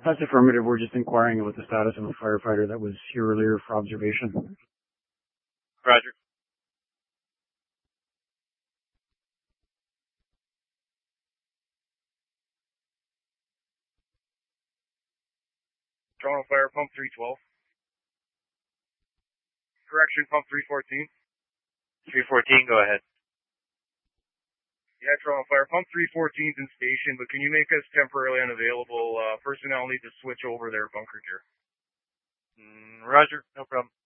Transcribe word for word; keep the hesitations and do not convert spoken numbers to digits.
That's affirmative. We're just inquiring about the status of a firefighter that was here earlier for observation. Roger. Toronto Fire, pump three twelve. Correction, pump three fourteen. three fourteen, go ahead. Yeah, Toronto Fire, pump three fourteen is in station, but can you make us temporarily unavailable? Uh, personnel need to switch over their bunker gear. Mm, Roger, no problem.